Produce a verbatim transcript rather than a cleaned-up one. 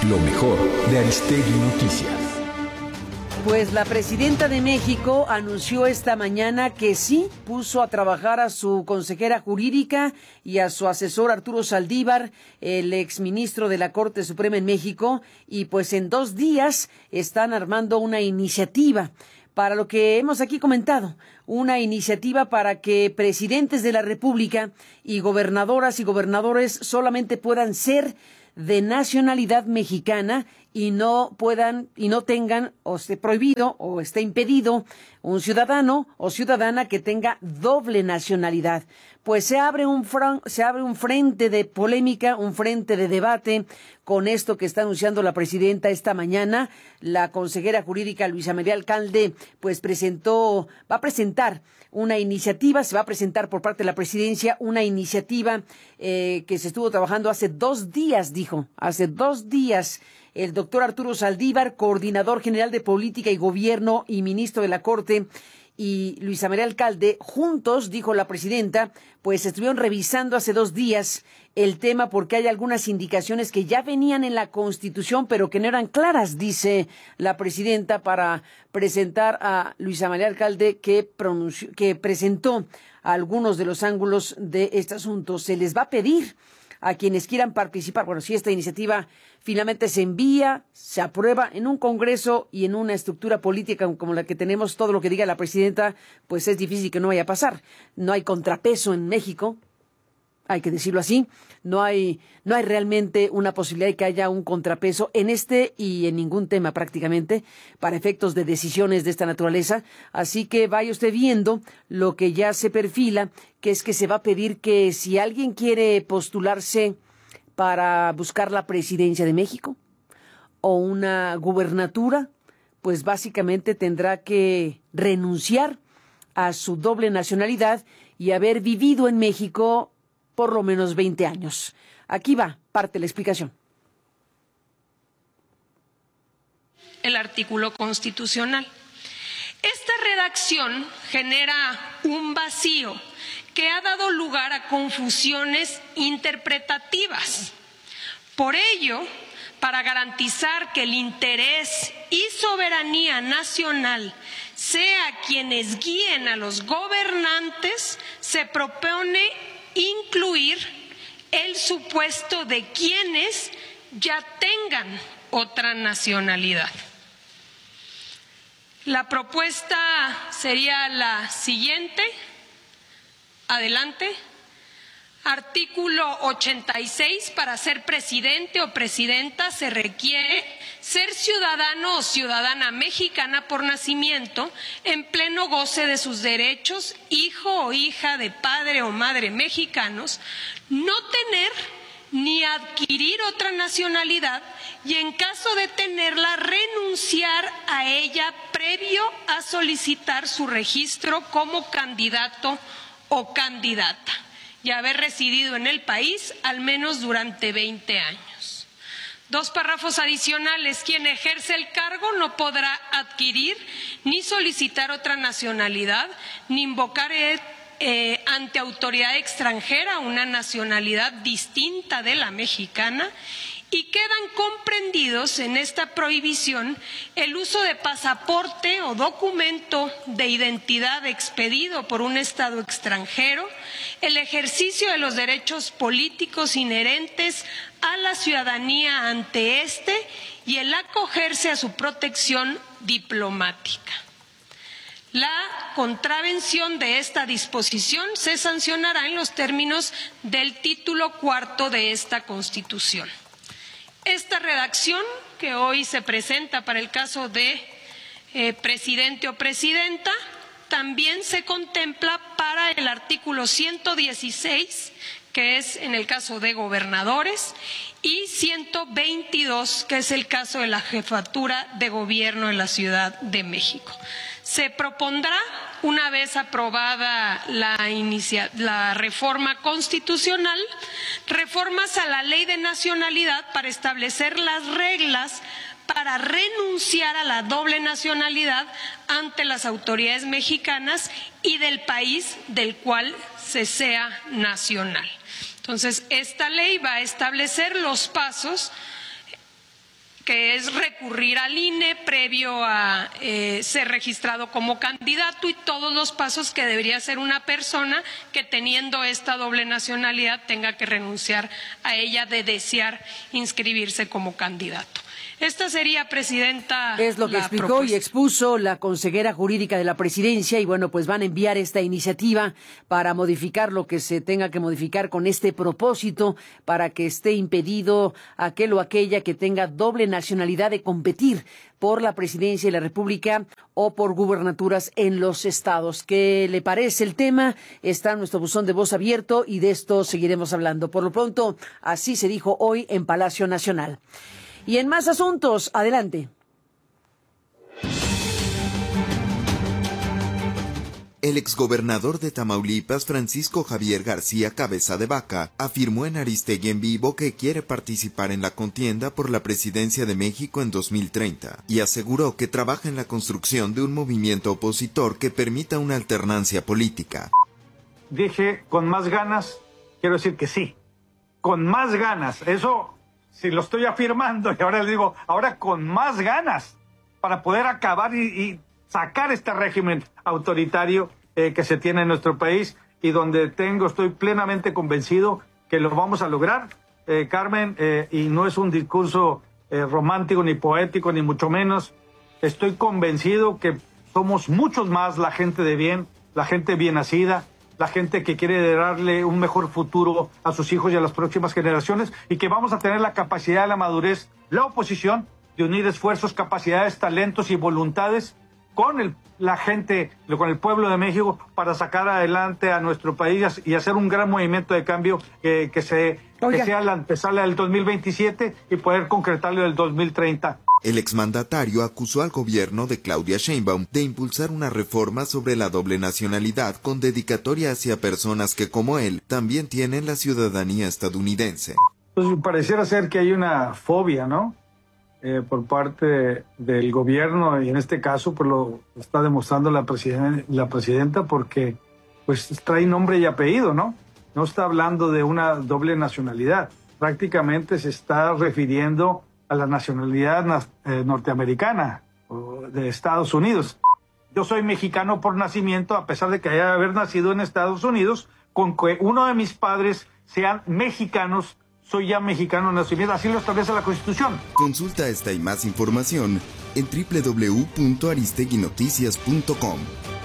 Lo mejor de Aristegui Noticias. Pues la presidenta de México anunció esta mañana que sí puso a trabajar a su consejera jurídica y a su asesor Arturo Saldívar, el exministro de la Corte Suprema en México, y pues en dos días están armando una iniciativa para lo que hemos aquí comentado, una iniciativa para que presidentes de la República y gobernadoras y gobernadores solamente puedan ser de nacionalidad mexicana y no puedan y no tengan o esté prohibido o esté impedido un ciudadano o ciudadana que tenga doble nacionalidad. Pues se abre un fran- se abre un frente de polémica, un frente de debate con esto que está anunciando la presidenta esta mañana. La consejera jurídica Luisa María Alcalde pues presentó va a presentar una iniciativa, se va a presentar por parte de la presidencia una iniciativa eh, que se estuvo trabajando hace dos días, dijo, hace dos días. El doctor Arturo Saldívar, coordinador general de Política y Gobierno y ministro de la Corte, y Luisa María Alcalde, juntos, dijo la presidenta, pues estuvieron revisando hace dos días el tema porque hay algunas indicaciones que ya venían en la Constitución, pero que no eran claras, dice la presidenta, para presentar a Luisa María Alcalde, que, pronunció, que presentó algunos de los ángulos de este asunto. Se les va a pedir a quienes quieran participar. Bueno, si esta iniciativa finalmente se envía, se aprueba en un Congreso y en una estructura política como la que tenemos, todo lo que diga la presidenta, pues es difícil que no vaya a pasar. No hay contrapeso en México, hay que decirlo así. No hay, no hay realmente una posibilidad de que haya un contrapeso en este y en ningún tema prácticamente para efectos de decisiones de esta naturaleza. Así que vaya usted viendo lo que ya se perfila, que es que se va a pedir que si alguien quiere postularse para buscar la presidencia de México o una gubernatura, pues básicamente tendrá que renunciar a su doble nacionalidad y haber vivido en México por lo menos veinte años. Aquí va parte de la explicación. El artículo constitucional. Esta redacción genera un vacío que ha dado lugar a confusiones interpretativas. Por ello, para garantizar que el interés y soberanía nacional sea quienes guíen a los gobernantes, se propone incluir el supuesto de quienes ya tengan otra nacionalidad. La propuesta sería la siguiente. Adelante. Artículo ochenta y seis. Para ser presidente o presidenta se requiere ser ciudadano o ciudadana mexicana por nacimiento, en pleno goce de sus derechos, hijo o hija de padre o madre mexicanos, no tener ni adquirir otra nacionalidad y en caso de tenerla renunciar a ella previo a solicitar su registro como candidato o candidata y haber residido en el país al menos durante veinte años. Dos párrafos adicionales. Quien ejerce el cargo no podrá adquirir ni solicitar otra nacionalidad, ni invocar eh, eh, ante autoridad extranjera una nacionalidad distinta de la mexicana, y quedan comprendidos en esta prohibición el uso de pasaporte o documento de identidad expedido por un Estado extranjero, el ejercicio de los derechos políticos inherentes a la ciudadanía ante éste y el acogerse a su protección diplomática. La contravención de esta disposición se sancionará en los términos del título cuarto de esta Constitución. Esta redacción que hoy se presenta para el caso de eh, presidente o presidenta también se contempla para el artículo ciento dieciséis, que es en el caso de gobernadores, y ciento veintidós, que es el caso de la jefatura de gobierno de la Ciudad de México. Se propondrá, una vez aprobada la, inicia, la reforma constitucional, reformas a la Ley de Nacionalidad para establecer las reglas para renunciar a la doble nacionalidad ante las autoridades mexicanas y del país del cual se sea nacional. Entonces, esta ley va a establecer los pasos que es recurrir al I N E previo a eh, ser registrado como candidato y todos los pasos que debería hacer una persona que teniendo esta doble nacionalidad tenga que renunciar a ella de desear inscribirse como candidato. Esta sería, Presidenta, es lo que la explicó propuesta. y expuso la consejera jurídica de la presidencia y bueno, pues van a enviar esta iniciativa para modificar lo que se tenga que modificar con este propósito para que esté impedido aquel o aquella que tenga doble nacionalidad de competir por la presidencia de la República o por gubernaturas en los estados. ¿Qué le parece el tema? Está nuestro buzón de voz abierto y de esto seguiremos hablando. Por lo pronto, así se dijo hoy en Palacio Nacional. Y en más asuntos, adelante. El exgobernador de Tamaulipas, Francisco Javier García Cabeza de Vaca, afirmó en Aristegui en Vivo que quiere participar en la contienda por la presidencia de México en dos mil treinta y aseguró que trabaja en la construcción de un movimiento opositor que permita una alternancia política. Dije con más ganas, quiero decir que sí, con más ganas, eso sí lo estoy afirmando y ahora le digo, ahora con más ganas para poder acabar y, y sacar este régimen autoritario eh, que se tiene en nuestro país y donde tengo, estoy plenamente convencido que lo vamos a lograr, eh, Carmen, eh, y no es un discurso eh, romántico ni poético ni mucho menos, estoy convencido que somos muchos más la gente de bien, la gente bien nacida, la gente que quiere darle un mejor futuro a sus hijos y a las próximas generaciones y que vamos a tener la capacidad, la madurez, la oposición de unir esfuerzos, capacidades, talentos y voluntades con el, la gente, con el pueblo de México para sacar adelante a nuestro país y hacer un gran movimiento de cambio eh, que, se, que sea la antesala del dos mil veintisiete y poder concretarlo del dos mil treinta. El exmandatario acusó al gobierno de Claudia Sheinbaum de impulsar una reforma sobre la doble nacionalidad con dedicatoria hacia personas que, como él, también tienen la ciudadanía estadounidense. Pues pareciera ser que hay una fobia, ¿no? Eh, por parte del gobierno y en este caso pues lo está demostrando la, presiden- la presidenta porque pues trae nombre y apellido, ¿no? No está hablando de una doble nacionalidad. Prácticamente se está refiriendo a la nacionalidad eh, norteamericana o de Estados Unidos. Yo soy mexicano por nacimiento, a pesar de que haya haber nacido en Estados Unidos, con que uno de mis padres sean mexicanos, soy ya mexicano de nacimiento, así lo establece la Constitución. Consulta esta y más información en doble u doble u doble u punto aristegui noticias punto com.